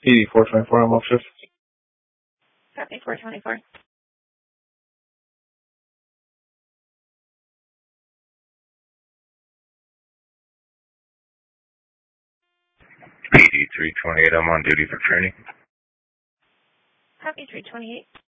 PD 424, I'm off shift. Copy 424. PD 328, I'm on duty for training. Copy 328.